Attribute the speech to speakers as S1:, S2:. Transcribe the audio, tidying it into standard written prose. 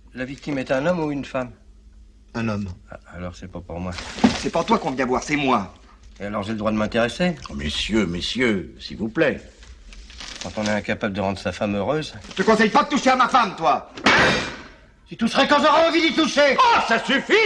S1: La victime est un homme ou une femme?
S2: Un homme.
S1: Ah, alors c'est pas pour moi.
S3: C'est pas toi qu'on vient voir, c'est moi.
S1: Et alors j'ai le droit de m'intéresser?
S4: Oh, messieurs, s'il vous plaît.
S1: Quand on est incapable de rendre sa femme heureuse.
S3: Je te conseille pas de toucher à ma femme, toi.
S1: Tu toucherais quand j'aurai envie d'y toucher.
S4: Oh, ça suffit!